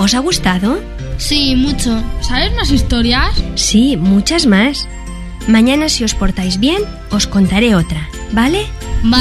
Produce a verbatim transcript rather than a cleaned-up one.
¿Os ha gustado? Sí, mucho. ¿Sabes más historias? Sí, muchas más. Mañana, si os portáis bien, os contaré otra, ¿vale? Vale.